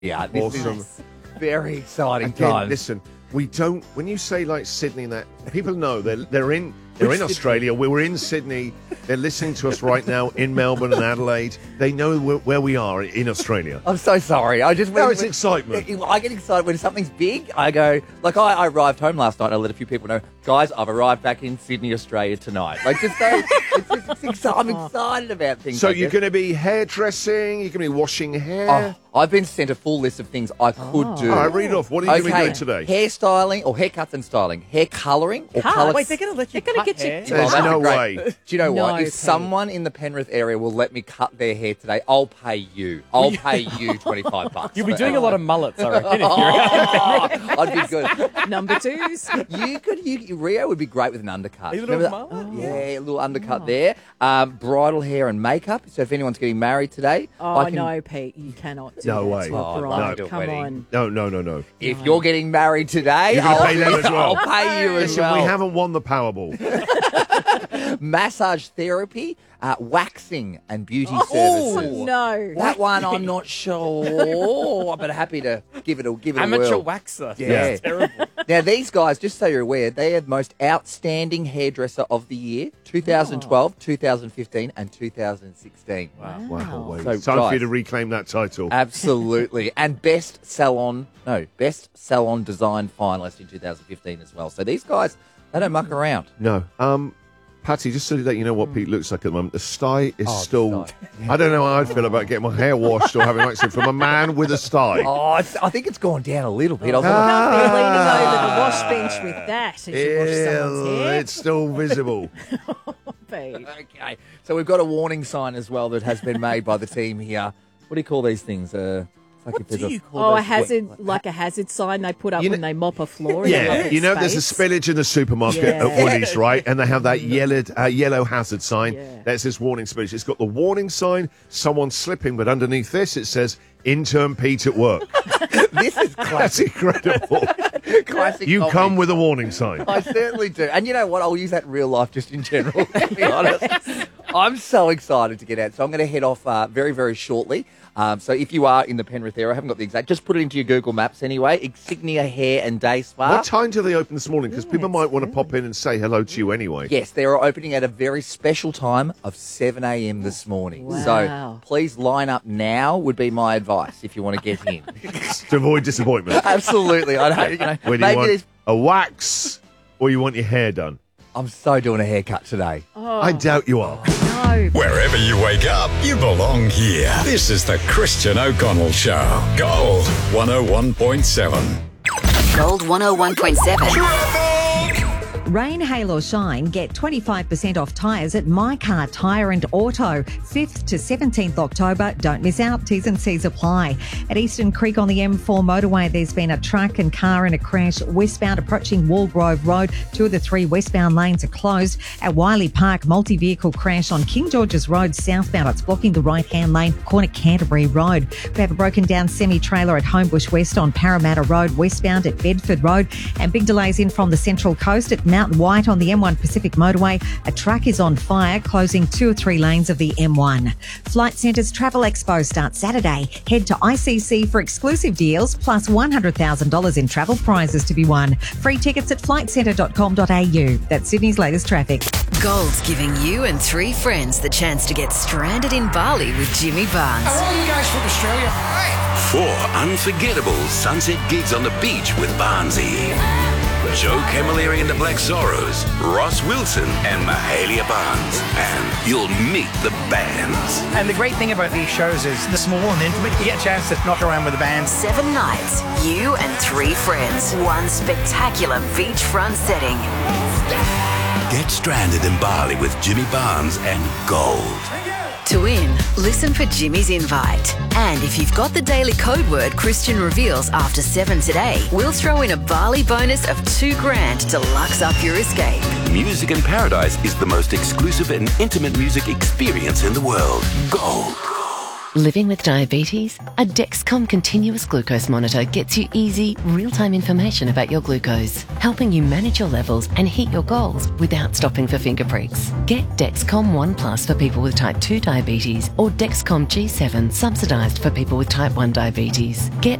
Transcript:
Yeah, this Awesome. is very exciting Again, times. listen, we don't. When you say like Sydney, and that people know they're in Australia. We're in Sydney. They're listening to us right now in Melbourne and Adelaide. They know where we are in Australia. I'm so sorry. It's excitement. I get excited when something's big. I go, like I arrived home last night and I let a few people know, guys, I've arrived back in Sydney, Australia tonight. Like, just so, I'm excited about things. So like you're this. going to be hairdressing, you're going to be washing hair. Oh, I've been sent a full list of things I could do. All right, read off. What are you going to be doing today? Hairstyling or haircuts and styling. Hair colouring or colour. Wait, they're going to let you cut get you- hair? There's that'd no be great. way. Do you know what? No, If Pete. someone in the Penrith area will let me cut their hair today, I'll pay you. I'll pay you $25. You'll be doing a lot of mullets, I reckon, if you're out. I'd be good. Number twos. Rio would be great with an undercut. A little Remember that? mullet? Yeah, a little undercut there. Bridal hair and makeup. So if anyone's getting married today, Oh, no, Pete, you cannot do No that way. to a Oh, bride. no. Come Wedding. on. No. if you're getting married today, You're gonna pay them as well. I'll pay you as Listen, well. we haven't won the Powerball. Massage therapy, waxing and beauty Oh, services. no. That one I'm not sure, but happy to give it a Amateur whirl. waxer. Yeah. That's terrible. Now, these guys, just so you're aware, they are the most outstanding hairdresser of the year, 2012, 2015 and 2016. Wow. Wait. So, Time for you guys- to reclaim that title. Absolutely. And best salon design finalist in 2015 as well. So these guys, they don't muck around. No. Patty, just so that you know what Pete looks like at the moment, the sty is Oh, still... the sty. I don't know how I'd feel about getting my hair washed or having waxing from a man with a sty. Oh, I think it's gone down a little bit. I was Can't be leaning over the wash bench with that as you wash someone's hair. It's still visible. Pete. Okay, so we've got a warning sign as well that has been made by the team here. What do you call these things? What do you call Oh, those? a hazard, like a hazard sign they put up You know- when they mop a floor. in a Yeah, public you know, there's a space. spillage in the supermarket Yeah. at Woolies, right? And they have that yellow hazard sign. Yeah. That's this warning spillage. It's got the warning sign, someone slipping, but underneath this it says, intern Pete at work. This is That's classic. incredible. classic You comedy. come with a warning sign. I certainly do. And you know what? I'll use that in real life just in general, to be honest. I'm so excited to get out. So I'm going to head off very, very shortly. So if you are in the Penrith area, I haven't got the exact, just put it into your Google Maps anyway. Insignia Hair and Day Spa. What time do they open this morning? Because people might want to pop in and say hello to you anyway. Yes, they are opening at a very special time of 7 a.m. this morning. Wow. So please line up now would be my advice if you want to get in. To avoid disappointment. Absolutely. I don't, Whether you maybe want there's, a wax or you want your hair done. I'm so doing a haircut today. I doubt you are. No. Wherever you wake up, you belong here. This is the Christian O'Connell Show. Gold 101.7. Gold 101.7. Rain, hail or shine, get 25% off tyres at My Car Tyre and Auto. 5th to 17th October. Don't miss out. T's and C's apply. At Eastern Creek on the M4 motorway, there's been a truck and car in a crash westbound approaching Walgrove Road. 2 of the 3 westbound lanes are closed. At Wiley Park, multi-vehicle crash on King George's Road southbound. It's blocking the right-hand lane, corner Canterbury Road. We have a broken down semi-trailer at Homebush West on Parramatta Road, westbound at Bedford Road. And big delays in from the Central Coast at Mountain White on the M1 Pacific Motorway. A truck is on fire, closing 2 or 3 lanes of the M1. Flight Centre's Travel Expo starts Saturday. Head to ICC for exclusive deals, plus $100,000 in travel prizes to be won. Free tickets at flightcentre.com.au. That's Sydney's latest traffic. Gold's giving you and 3 friends the chance to get stranded in Bali with Jimmy Barnes. Are all you guys from Australia? 4 unforgettable sunset gigs on the beach with Barnesy. Joe Camilleri and the Black Zorros, Ross Wilson and Mahalia Barnes. And you'll meet the bands. And the great thing about these shows is they're small and intimate. You get a chance to knock around with the bands. 7 nights, you and 3 friends. One spectacular beachfront setting. Get stranded in Bali with Jimmy Barnes and Gold. To win, listen for Jimmy's invite. And if you've got the daily code word Christian reveals after 7 today, we'll throw in a Bali bonus of $2,000 to lux up your escape. Music in Paradise is the most exclusive and intimate music experience in the world. Gold. Living with diabetes? A Dexcom continuous glucose monitor gets you easy, real-time information about your glucose, helping you manage your levels and hit your goals without stopping for finger pricks. Get Dexcom One Plus for people with type 2 diabetes or Dexcom G7 subsidised for people with type 1 diabetes. Get